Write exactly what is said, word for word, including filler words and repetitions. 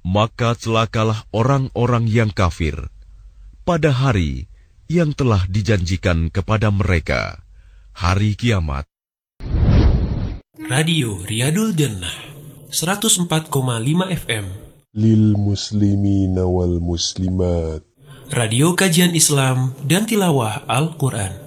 Maka celakalah orang-orang yang kafir pada hari yang telah dijanjikan kepada mereka, hari kiamat. Radio Riyadul Jannah seratus empat koma lima F M Lil muslimina wal muslimat. Radio kajian Islam dan tilawah Al-Quran.